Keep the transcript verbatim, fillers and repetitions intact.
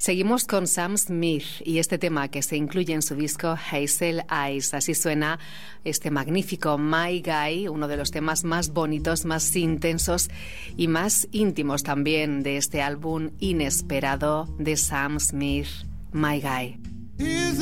Seguimos con Sam Smith y este tema que se incluye en su disco Hazel Eyes. Así suena este magnífico My Guy, uno de los temas más bonitos, más intensos y más íntimos también de este álbum inesperado de Sam Smith, My Guy.